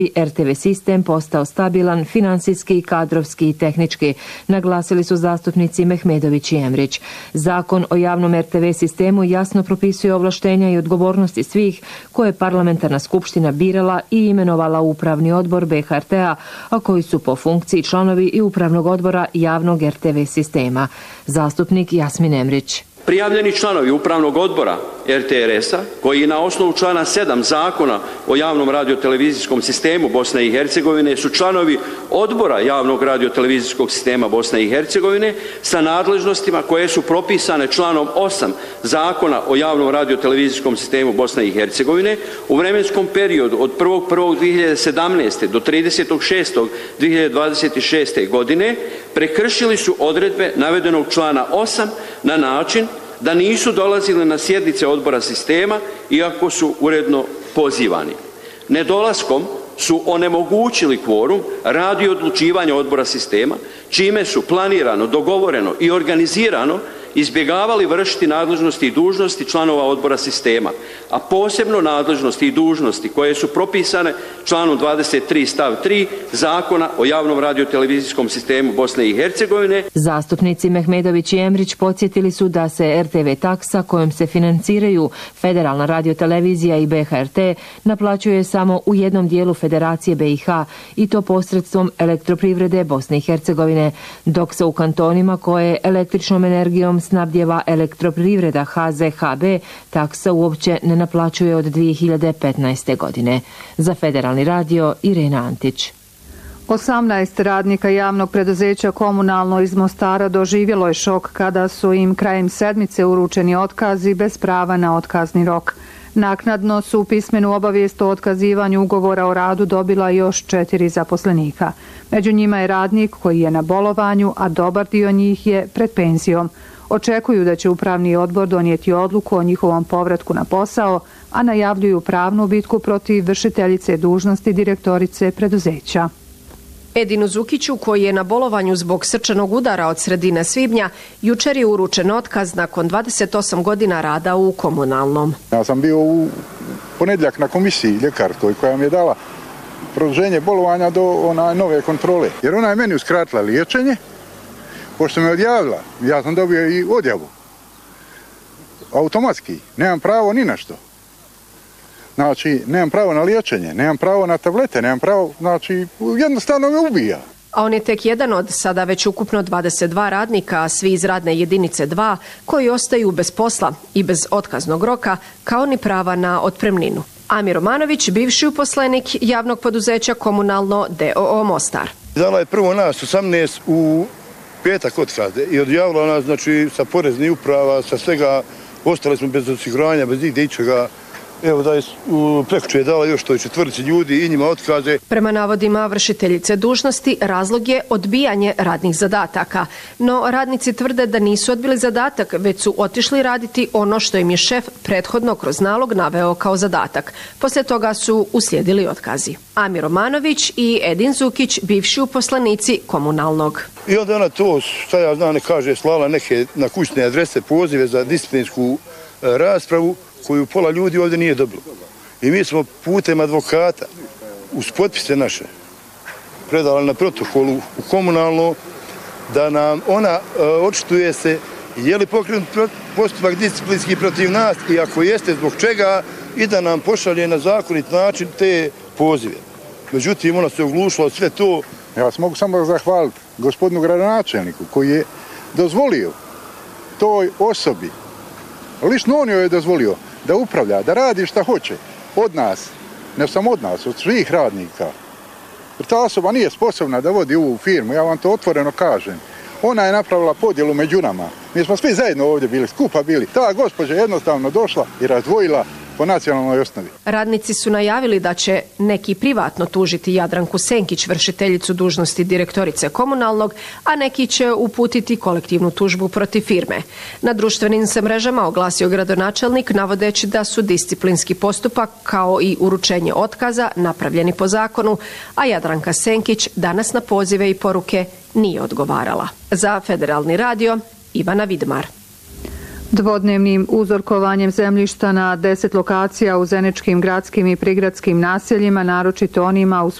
RTV sistem postao stabilan finansijski, kadrovski i tehnički, naglasili su zastupnici Mehmedović i Emrić. Zakon o javnom RTV sistemu jasno propisuje ovlaštenja i odgovornosti svih koje je parlamentarna skupština birala i imenovala u upravni odbor BHRT-a, a koji su po funkciji članovi i upravnog odbora javnog RTV sistema. Zastupnik Jasmin Emrić. Prijavljeni članovi upravnog odbora RTRS-a, koji na osnovu člana 7 Zakona o javnom radiotelevizijskom sistemu Bosne i Hercegovine su članovi odbora javnog radiotelevizijskog sistema Bosne i Hercegovine sa nadležnostima koje su propisane članom 8 Zakona o javnom radiotelevizijskom sistemu Bosne i Hercegovine u vremenskom periodu od 1.1.2017. do 30.6.2026. godine prekršili su odredbe navedenog člana 8 na način da nisu dolazili na sjednice odbora sistema iako su uredno pozivani. Nedolaskom su onemogućili kvorum radi odlučivanja odbora sistema, čime su planirano, dogovoreno i organizirano izbjegavali vršiti nadležnosti i dužnosti članova odbora sistema, a posebno nadležnosti i dužnosti koje su propisane članom 23 stav 3 Zakona o javnom radiotelevizijskom sistemu Bosne i Hercegovine. Zastupnici Mehmedović i Emrić podsjetili su da se RTV taksa kojom se financiraju Federalna radiotelevizija i BHRT naplaćuje samo u jednom dijelu Federacije BiH i to posredstvom elektroprivrede Bosne i Hercegovine, dok se u kantonima koje električnom energijom snabdjeva elektroprivreda HZHB taksa uopće ne naplaćuje od 2015. godine. Za Federalni radio Irena Antić. 18 radnika javnog preduzeća Komunalno iz Mostara doživjelo je šok kada su im krajem sedmice uručeni otkazi bez prava na otkazni rok. Naknadno su pismenu obavijest o otkazivanju ugovora o radu dobila još 4 zaposlenika. Među njima je radnik koji je na bolovanju, a dobar dio njih je pred penzijom. Očekuju da će upravni odbor donijeti odluku o njihovom povratku na posao, a najavljuju pravnu bitku protiv vršiteljice dužnosti direktorice preduzeća. Edinu Zukiću, koji je na bolovanju zbog srčanog udara od sredine svibnja, jučer je uručen otkaz nakon 28 godina rada u Komunalnom. Ja sam bio u ponedjeljak na komisiji ljekarskoj koja mi je dala produženje bolovanja do nove kontrole. Jer ona je meni uskratila liječenje, pošto me odjavila, ja sam dobio i odjavu. Automatski, nemam pravo ni na što. Znači, nemam pravo na liječenje, nemam pravo na tablete, nemam pravo, znači, jednostavno me ubija. A on je tek jedan od sada već ukupno 22 radnika, a svi iz radne jedinice 2, koji ostaju bez posla i bez otkaznog roka, kao ni prava na otpremninu. Amir Romanović, bivši uposlenik javnog poduzeća Komunalno d.o.o. Mostar. Dala je prvo nas 18 u petak otkaze i odjavila nas, znači, sa poreznih uprava, sa svega, ostali smo bez osiguranja, bez nigde ičega. Evo da je prekjuče je dala još toj 4 ljudi i njima otkaze. Prema navodima vršiteljice dužnosti, razlog je odbijanje radnih zadataka. No radnici tvrde da nisu odbili zadatak, već su otišli raditi ono što im je šef prethodno kroz nalog naveo kao zadatak. Poslije toga su uslijedili otkazi. Amir Romanović i Edin Zukić, bivši uposlenici Komunalnog. I onda ona to, šta ja znam, ne kaže, slala neke na kućne adrese pozive za disciplinsku raspravu, koju pola ljudi ovdje nije dobilo. I mi smo putem advokata uz potpise naše predali na protokolu u Komunalno da nam ona očituje se je li pokrenut postupak disciplinski protiv nas i ako jeste zbog čega i da nam pošalje na zakonit način te pozive. Međutim, ona se oglušila sve to. Ja vas mogu samo zahvaliti gospodinu gradonačelniku koji je dozvolio toj osobi, lično on joj je dozvolio da upravlja, da radi šta hoće od nas, ne samo od nas, od svih radnika. Jer ta osoba nije sposobna da vodi ovu firmu, ja vam to otvoreno kažem. Ona je napravila podjelu među nama. Mi smo svi zajedno ovdje bili, skupa bili. Ta gospođa jednostavno došla i razdvojila po nacionalnoj osnovi. Radnici su najavili da će neki privatno tužiti Jadranku Senkić, vršiteljicu dužnosti direktorice Komunalnog, a neki će uputiti kolektivnu tužbu protiv firme. Na društvenim se mrežama oglasio gradonačelnik navodeći da su disciplinski postupak kao i uručenje otkaza napravljeni po zakonu, a Jadranka Senkić danas na pozive i poruke nije odgovarala. Za Federalni radio, Ivana Vidmar. Dvodnevnim uzorkovanjem zemljišta na 10 lokacija u zeničkim gradskim i prigradskim naseljima, naročito onima uz